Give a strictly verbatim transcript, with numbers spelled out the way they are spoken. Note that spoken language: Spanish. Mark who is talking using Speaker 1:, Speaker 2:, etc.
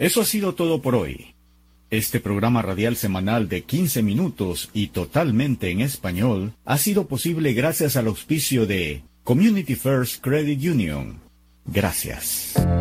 Speaker 1: Eso ha sido todo por hoy. Este programa radial semanal de quince minutos y totalmente en español ha sido posible gracias al auspicio de Community First Credit Union. Gracias.